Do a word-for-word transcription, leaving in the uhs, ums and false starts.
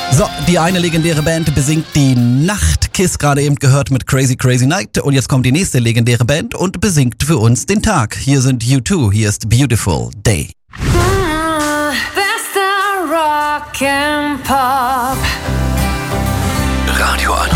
So, die eine legendäre Band besingt die Nacht. Kiss gerade eben gehört mit Crazy Crazy Night. Und jetzt kommt die nächste legendäre Band und besingt für uns den Tag. Hier sind U zwei, hier ist Beautiful Day. Ah, bester Rock and Pop. Radio